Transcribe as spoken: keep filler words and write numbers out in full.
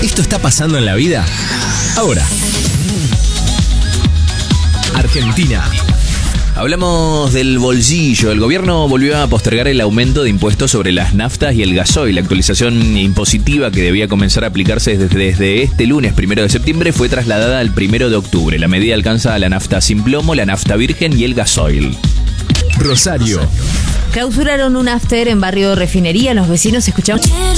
¿Esto está pasando en la vida? Ahora. Argentina. Hablamos del bolsillo. El gobierno volvió a postergar el aumento de impuestos sobre las naftas y el gasoil. La actualización impositiva que debía comenzar a aplicarse desde, desde este lunes primero de septiembre fue trasladada al primero de octubre. La medida alcanza a la nafta sin plomo, la nafta virgen y el gasoil. Rosario. Clausuraron un after en barrio Refinería. Los vecinos escucharon...